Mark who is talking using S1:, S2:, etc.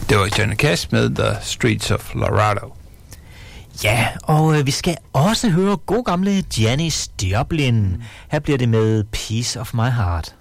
S1: Det var Johnny Cash med The Streets of Laredo.
S2: Ja, og vi skal også høre god gamle Janis Joplin. Her bliver det med Piece of My Heart.